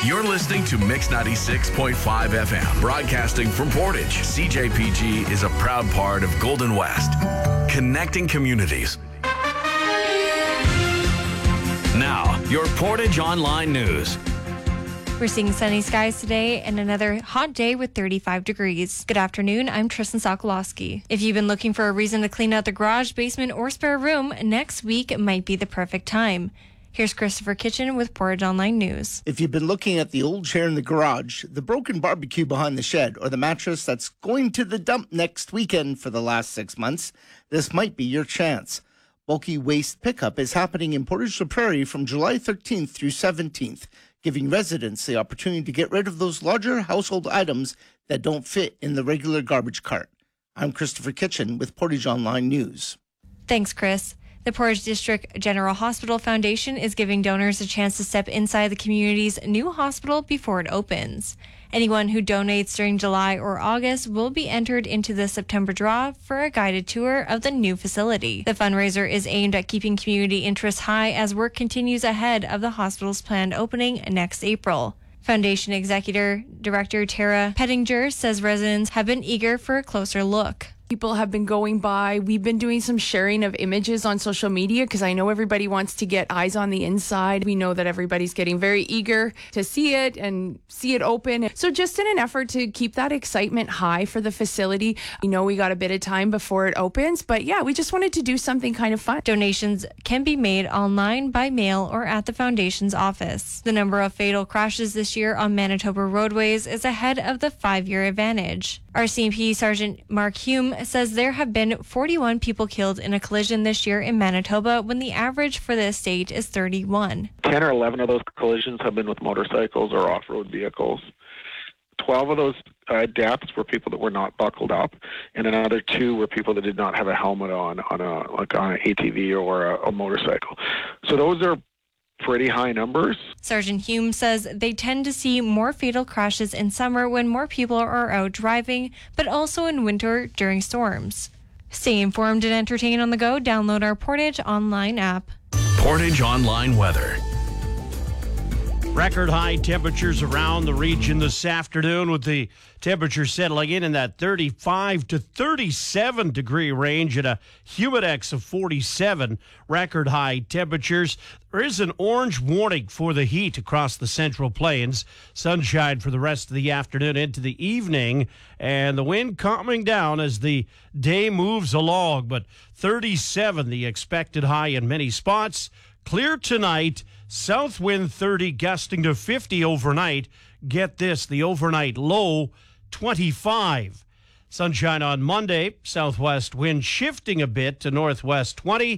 You're listening to Mix 96.5 FM, broadcasting from Portage. CJPG is a proud part of Golden West, connecting communities. Now, your Portage Online News. We're seeing sunny skies today and another hot day with 35 degrees. Good afternoon, I'm Tristan Sokolowski. If you've been looking for a reason to clean out the garage, basement, or spare room, next week might be the perfect time. Here's Christopher Kitchen with Portage Online News. If you've been looking at the old chair in the garage, the broken barbecue behind the shed, or the mattress that's going to the dump next weekend for the last 6 months, this might be your chance. Bulky waste pickup is happening in Portage-la Prairie from July 13th through 17th, giving residents the opportunity to get rid of those larger household items that don't fit in the regular garbage cart. I'm Christopher Kitchen with Portage Online News. Thanks, Chris. The Portage District General Hospital Foundation is giving donors a chance to step inside the community's new hospital before it opens. Anyone who donates during July or August will be entered into the September draw for a guided tour of the new facility. The fundraiser is aimed at keeping community interest high as work continues ahead of the hospital's planned opening next April. Foundation Executive Director Tara Pettinger says residents have been eager for a closer look. People have been going by. We've been doing some sharing of images on social media because I know everybody wants to get eyes on the inside. We know that everybody's getting very eager to see it and see it open. So just in an effort to keep that excitement high for the facility, we know we got a bit of time before it opens, but yeah, we just wanted to do something kind of fun. Donations can be made online, by mail, or at the Foundation's office. The number of fatal crashes this year on Manitoba roadways is ahead of the 5-year advantage. RCMP Sergeant Mark Hume says there have been 41 people killed in a collision this year in Manitoba when the average for the state is 31. 10 or 11 of those collisions have been with motorcycles or off-road vehicles. 12 of those deaths were people that were not buckled up, and another 2 were people that did not have a helmet on an ATV or a motorcycle. So those are pretty high numbers. Sergeant Hume says they tend to see more fatal crashes in summer when more people are out driving, but also in winter during storms. Stay informed and entertained on the go. Download our Portage Online app. Portage Online Weather. Record high temperatures around the region this afternoon, with the temperature settling in that 35 to 37 degree range and a humidex of 47. Record high temperatures. There is an orange warning for the heat across the Central Plains. Sunshine for the rest of the afternoon into the evening, and the wind calming down as the day moves along. But 37 the expected high in many spots. Clear tonight. South wind 30 gusting to 50 overnight. Get this, the overnight low 25. Sunshine on Monday. Southwest wind shifting a bit to northwest 20.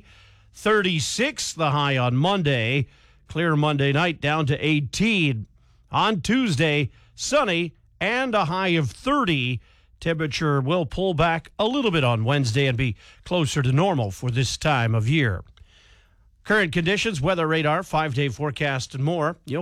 36 the high on Monday. Clear Monday night down to 18. On Tuesday, sunny and a high of 30. Temperature will pull back a little bit on Wednesday and be closer to normal for this time of year. Current conditions, weather radar, 5-day forecast, and more. You'll